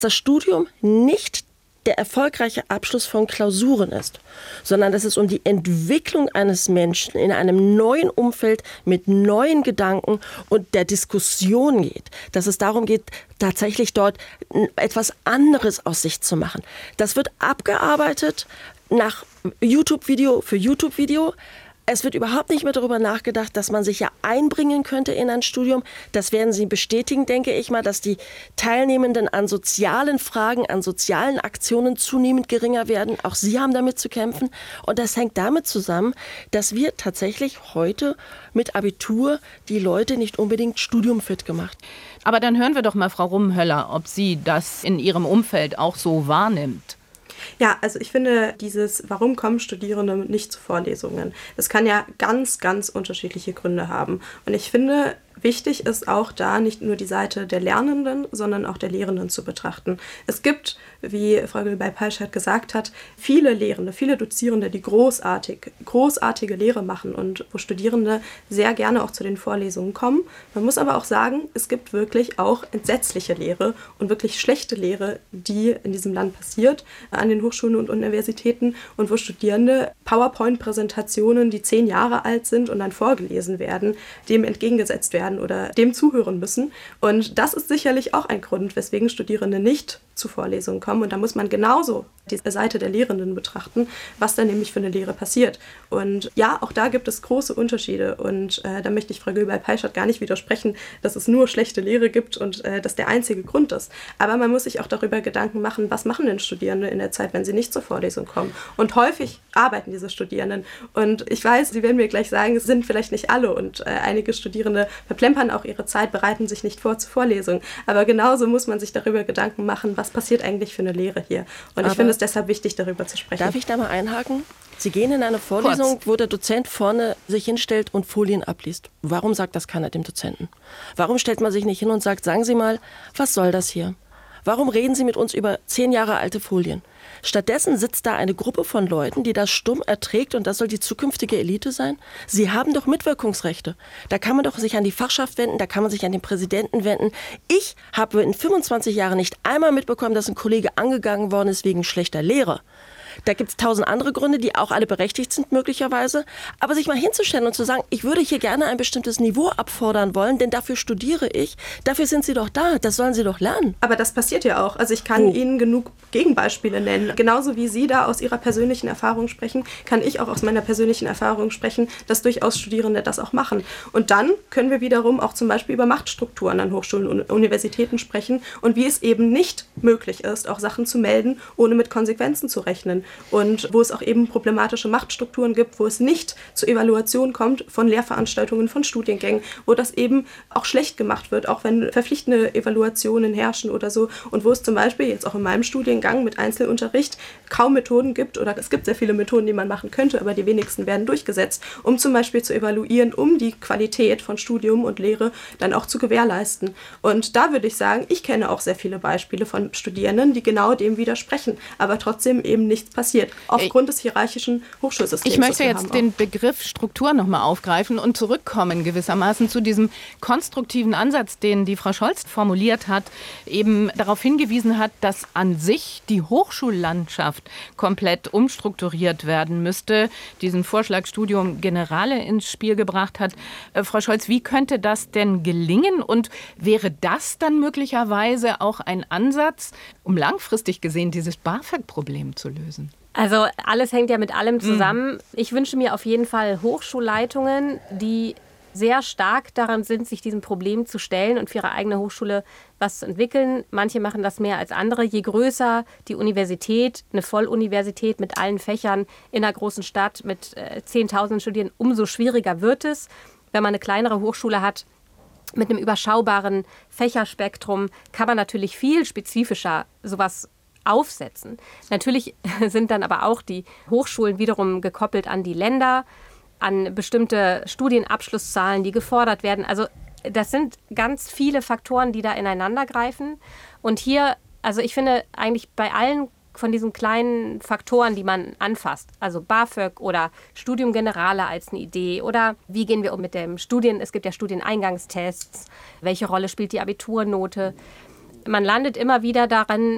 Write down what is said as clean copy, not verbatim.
das Studium nicht der erfolgreiche Abschluss von Klausuren ist, sondern dass es um die Entwicklung eines Menschen in einem neuen Umfeld mit neuen Gedanken und der Diskussion geht. Dass es darum geht, tatsächlich dort etwas anderes aus sich zu machen. Das wird abgearbeitet nach YouTube-Video für YouTube-Video. Es wird überhaupt nicht mehr darüber nachgedacht, dass man sich ja einbringen könnte in ein Studium. Das werden Sie bestätigen, denke ich mal, dass die Teilnehmenden an sozialen Fragen, an sozialen Aktionen zunehmend geringer werden. Auch Sie haben damit zu kämpfen. Und das hängt damit zusammen, dass wir tatsächlich heute mit Abitur die Leute nicht unbedingt studiumfit gemacht. Aber dann hören wir doch mal Frau Rummenhöller, ob sie das in ihrem Umfeld auch so wahrnimmt. Ja, also ich finde warum kommen Studierende nicht zu Vorlesungen? Das kann ja ganz, ganz unterschiedliche Gründe haben. Und ich finde, wichtig ist auch da nicht nur die Seite der Lernenden, sondern auch der Lehrenden zu betrachten. Es gibt, wie Frau Gülbey-Peitschert gesagt hat, viele Lehrende, viele Dozierende, die großartige Lehre machen und wo Studierende sehr gerne auch zu den Vorlesungen kommen. Man muss aber auch sagen, es gibt wirklich auch entsetzliche Lehre und wirklich schlechte Lehre, die in diesem Land passiert, an den Hochschulen und Universitäten und wo Studierende PowerPoint-Präsentationen, die 10 Jahre alt sind und dann vorgelesen werden, dem entgegengesetzt werden oder dem zuhören müssen. Und das ist sicherlich auch ein Grund, weswegen Studierende nicht zu Vorlesungen kommen. Und da muss man genauso die Seite der Lehrenden betrachten, was da nämlich für eine Lehre passiert. Und ja, auch da gibt es große Unterschiede. Und da möchte ich Frau Gülbey-Peitschert gar nicht widersprechen, dass es nur schlechte Lehre gibt und das der einzige Grund ist. Aber man muss sich auch darüber Gedanken machen, was machen denn Studierende in der Zeit, wenn sie nicht zur Vorlesung kommen. Und häufig arbeiten diese Studierenden. Und ich weiß, Sie werden mir gleich sagen, es sind vielleicht nicht alle. Und einige Studierende verplempern auch ihre Zeit, bereiten sich nicht vor zur Vorlesung. Aber genauso muss man sich darüber Gedanken machen, was passiert eigentlich für eine Lehre hier. Und ich finde es deshalb wichtig, darüber zu sprechen. Darf ich da mal einhaken? Sie gehen in eine Vorlesung, wo der Dozent vorne sich hinstellt und Folien abliest. Warum sagt das keiner dem Dozenten? Warum stellt man sich nicht hin und sagt, sagen Sie mal, was soll das hier? Warum reden Sie mit uns über 10 Jahre alte Folien? Stattdessen sitzt da eine Gruppe von Leuten, die das stumm erträgt und das soll die zukünftige Elite sein. Sie haben doch Mitwirkungsrechte. Da kann man doch sich an die Fachschaft wenden, da kann man sich an den Präsidenten wenden. Ich habe in 25 Jahren nicht einmal mitbekommen, dass ein Kollege angegangen worden ist wegen schlechter Lehre. Da gibt es 1000 andere Gründe, die auch alle berechtigt sind möglicherweise. Aber sich mal hinzustellen und zu sagen, ich würde hier gerne ein bestimmtes Niveau abfordern wollen, denn dafür studiere ich, dafür sind Sie doch da, das sollen Sie doch lernen. Aber das passiert ja auch. Also ich kann Ihnen genug Gegenbeispiele nennen. Genauso wie Sie da aus Ihrer persönlichen Erfahrung sprechen, kann ich auch aus meiner persönlichen Erfahrung sprechen, dass durchaus Studierende das auch machen. Und dann können wir wiederum auch zum Beispiel über Machtstrukturen an Hochschulen und Universitäten sprechen und wie es eben nicht möglich ist, auch Sachen zu melden, ohne mit Konsequenzen zu rechnen. Und wo es auch eben problematische Machtstrukturen gibt, wo es nicht zur Evaluation kommt von Lehrveranstaltungen, von Studiengängen, wo das eben auch schlecht gemacht wird, auch wenn verpflichtende Evaluationen herrschen oder so. Und wo es zum Beispiel jetzt auch in meinem Studiengang mit Einzelunterricht kaum Methoden gibt oder es gibt sehr viele Methoden, die man machen könnte, aber die wenigsten werden durchgesetzt, um zum Beispiel zu evaluieren, um die Qualität von Studium und Lehre dann auch zu gewährleisten. Und da würde ich sagen, ich kenne auch sehr viele Beispiele von Studierenden, die genau dem widersprechen, aber trotzdem eben nichts passiert, aufgrund des hierarchischen Hochschulsystems. Ich möchte jetzt den Begriff Struktur nochmal aufgreifen und zurückkommen gewissermaßen zu diesem konstruktiven Ansatz, den die Frau Scholz formuliert hat, eben darauf hingewiesen hat, dass an sich die Hochschullandschaft komplett umstrukturiert werden müsste, diesen Vorschlag Studium Generale ins Spiel gebracht hat. Frau Scholz, wie könnte das denn gelingen und wäre das dann möglicherweise auch ein Ansatz, um langfristig gesehen dieses BAföG-Problem zu lösen? Also alles hängt ja mit allem zusammen. Ich wünsche mir auf jeden Fall Hochschulleitungen, die sehr stark daran sind, sich diesem Problem zu stellen und für ihre eigene Hochschule was zu entwickeln. Manche machen das mehr als andere. Je größer die Universität, eine Volluniversität mit allen Fächern in einer großen Stadt mit 10.000 Studierenden, umso schwieriger wird es. Wenn man eine kleinere Hochschule hat, mit einem überschaubaren Fächerspektrum, kann man natürlich viel spezifischer sowas aufsetzen. Natürlich sind dann aber auch die Hochschulen wiederum gekoppelt an die Länder, an bestimmte Studienabschlusszahlen, die gefordert werden. Also das sind ganz viele Faktoren, die da ineinander greifen. Und hier, also ich finde eigentlich bei allen von diesen kleinen Faktoren, die man anfasst, also BAföG oder Studium Generale als eine Idee oder wie gehen wir um mit dem es gibt ja Studieneingangstests, welche Rolle spielt die Abiturnote. Man landet immer wieder darin,